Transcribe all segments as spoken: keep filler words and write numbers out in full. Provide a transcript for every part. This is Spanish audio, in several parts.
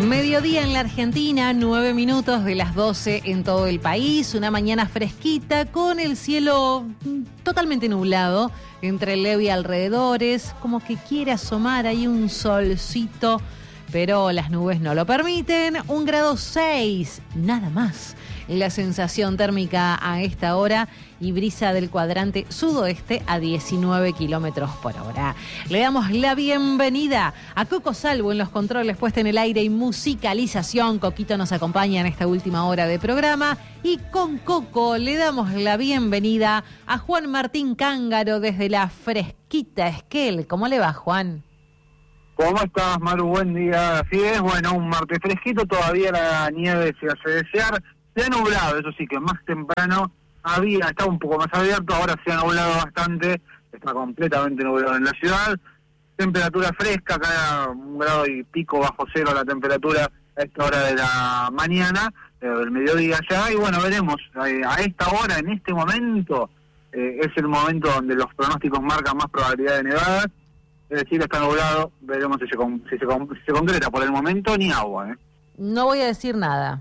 Mediodía en la Argentina, nueve minutos de las doce en todo el país. Una mañana fresquita con el cielo totalmente nublado entre Levi y alrededores. Como que quiere asomar ahí un solcito, pero las nubes no lo permiten. Un grado seis, nada más. La sensación térmica a esta hora y brisa del cuadrante sudoeste a diecinueve kilómetros por hora. Le damos la bienvenida a Coco Salvo en los controles, puesta en el aire y musicalización. Coquito nos acompaña en esta última hora de programa. Y con Coco le damos la bienvenida a Juan Martín Cángaro desde la fresquita Esquel. ¿Cómo le va, Juan? ¿Cómo estás, Maru? Buen día. Así es, bueno, un martes fresquito, todavía la nieve se hace desear. Se ha nublado, eso sí, que más temprano había, estaba un poco más abierto, ahora se ha nublado bastante, está completamente nublado en la ciudad. Temperatura fresca, acá un grado y pico bajo cero la temperatura a esta hora de la mañana, eh, del mediodía ya, y bueno, veremos, eh, a esta hora, en este momento, eh, es el momento donde los pronósticos marcan más probabilidad de nevadas, es decir, está nublado, veremos si se, con, si se, con, si se concreta. Por el momento ni agua. ¿eh? No voy a decir nada.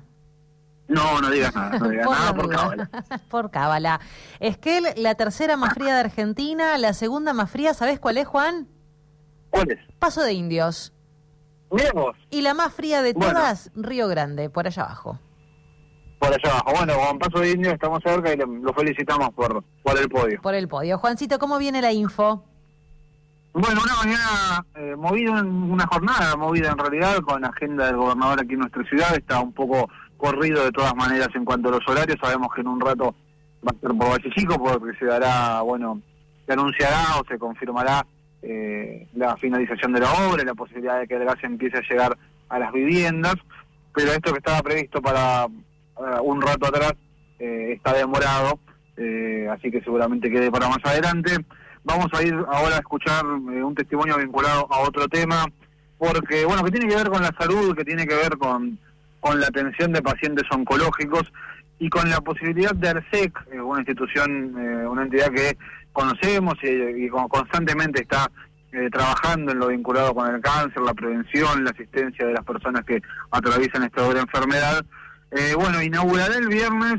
No, no digas nada, no digas por nada por cábala. Por cábala. Esquel, la tercera más fría de Argentina, la segunda más fría, ¿sabés cuál es, Juan? ¿Cuál es? Paso de Indios. Miremos. Y la más fría de bueno. todas, Río Grande, por allá abajo. Por allá abajo. Bueno, con Paso de Indios estamos cerca y lo felicitamos por, por el podio. Por el podio. Juancito, ¿cómo viene la info? Bueno, una mañana eh, movida, en una jornada movida en realidad, con la agenda del gobernador aquí en nuestra ciudad. Está un poco corrido de todas maneras en cuanto a los horarios. Sabemos que en un rato va a ser por Valle Chico, porque se dará, bueno, se anunciará o se confirmará eh, la finalización de la obra y la posibilidad de que el gas empiece a llegar a las viviendas. Pero esto que estaba previsto para uh, un rato atrás eh, está demorado, eh, así que seguramente quede para más adelante. Vamos a ir ahora a escuchar eh, un testimonio vinculado a otro tema, porque, bueno, que tiene que ver con la salud, que tiene que ver con, con la atención de pacientes oncológicos y con la posibilidad de ARSEC, eh, una institución, eh, una entidad que conocemos y, y constantemente está eh, trabajando en lo vinculado con el cáncer, la prevención, la asistencia de las personas que atraviesan esta dura enfermedad. Eh, bueno, inaugurará el viernes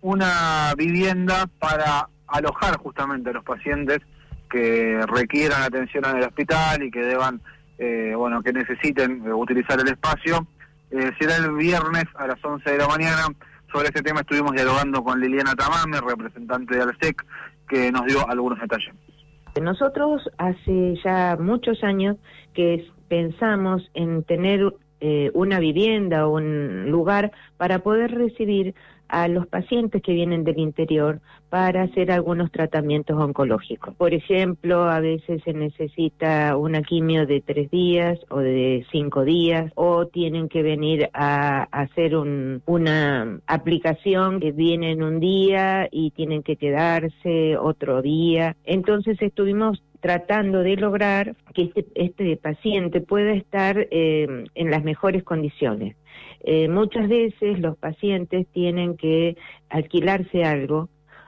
una vivienda para alojar justamente a los pacientes que requieran atención en el hospital y que deban, eh, bueno, que necesiten eh, utilizar el espacio. Eh, será el viernes a las once de la mañana. Sobre este tema estuvimos dialogando con Liliana Tamame, representante de ARSEC, que nos dio algunos detalles. Nosotros hace ya muchos años que pensamos en tener eh, una vivienda o un lugar para poder recibir a los pacientes que vienen del interior para hacer algunos tratamientos oncológicos. Por ejemplo, a veces se necesita una quimio de tres días o de cinco días, o tienen que venir a, a hacer un, una aplicación que viene en un día y tienen que quedarse otro día. Entonces estuvimos tratando de lograr que este, este paciente pueda estar eh, en las mejores condiciones. Eh, muchas veces los pacientes tienen que alquilarse algo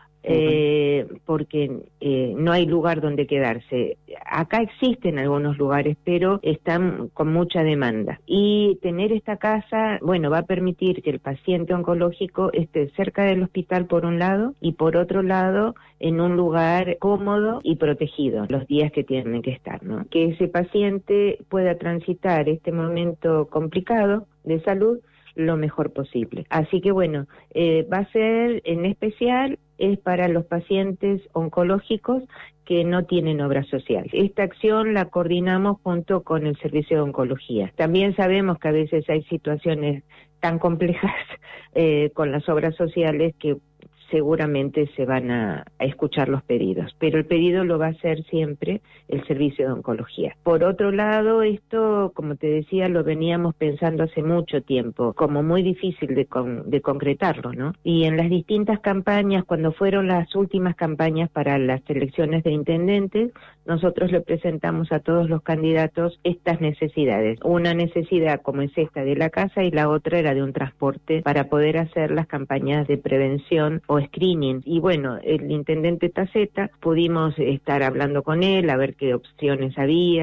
eh, porque eh, no hay lugar donde quedarse. Acá existen algunos lugares, pero están con mucha demanda. Y tener esta casa, bueno, va a permitir que el paciente oncológico esté cerca del hospital por un lado y por otro lado en un lugar cómodo y protegido los días que tienen que estar, ¿no? Que ese paciente pueda transitar este momento complicado de salud lo mejor posible. Así que bueno, eh, va a ser en especial es para los pacientes oncológicos que no tienen obra social. Esta acción la coordinamos junto con el Servicio de Oncología. También sabemos que a veces hay situaciones tan complejas eh, con las obras sociales que seguramente se van a, a escuchar los pedidos, pero el pedido lo va a hacer siempre el Servicio de Oncología. Por otro lado, esto, como te decía, lo veníamos pensando hace mucho tiempo, como muy difícil de, con, de concretarlo, ¿no? Y en las distintas campañas, cuando fueron las últimas campañas para las elecciones de intendentes, nosotros le presentamos a todos los candidatos estas necesidades. Una necesidad como es esta de la casa y la otra era de un transporte para poder hacer las campañas de prevención o screening. Y bueno, el intendente Taceta, pudimos estar hablando con él, a ver qué opciones había,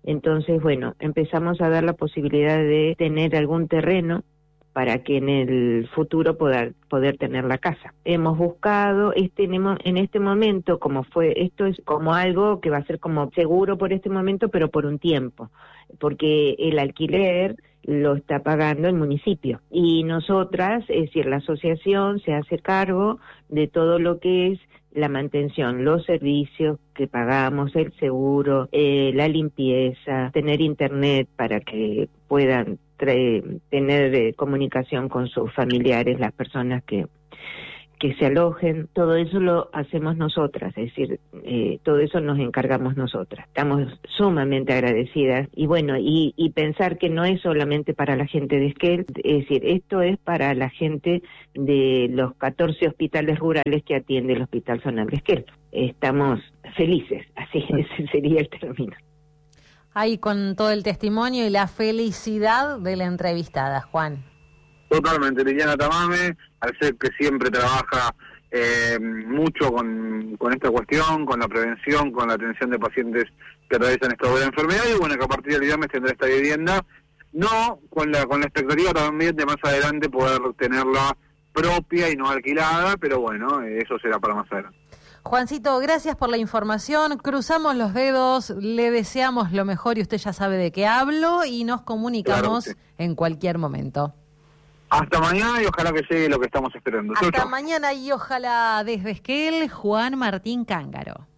Entonces, bueno, empezamos a dar la posibilidad de tener algún terreno para que en el futuro poder, poder tener la casa. Hemos buscado, este, en este momento, como fue, esto es como algo que va a ser como seguro por este momento, pero por un tiempo, porque el alquiler lo está pagando el municipio. Y nosotras, es decir, la asociación se hace cargo de todo lo que es la mantención, los servicios que pagamos, el seguro, eh, la limpieza, tener internet para que puedan trae, tener eh, comunicación con sus familiares, las personas que que se alojen, todo eso lo hacemos nosotras, es decir, eh, todo eso nos encargamos nosotras. Estamos sumamente agradecidas y bueno, y, y pensar que no es solamente para la gente de Esquel, es decir, esto es para la gente de los catorce hospitales rurales que atiende el Hospital Zonal de Esquel. Estamos felices, así ese sería el término. Ahí con todo el testimonio y la felicidad de la entrevistada, Juan. Totalmente, Liliana Tamame, al ser que siempre trabaja eh, mucho con, con esta cuestión, con la prevención, con la atención de pacientes que atraviesan esta buena enfermedad, y bueno, que a partir del viernes tendrá esta vivienda, no con la con la expectativa también de más adelante poder tenerla propia y no alquilada, pero bueno, eso será para más adelante. Juancito, gracias por la información, cruzamos los dedos, le deseamos lo mejor y usted ya sabe de qué hablo y nos comunicamos claro, sí. en cualquier momento. Hasta mañana y ojalá que llegue lo que estamos esperando. Hasta Chau, chau. mañana y ojalá desde Esquel, Juan Martín Cángaro.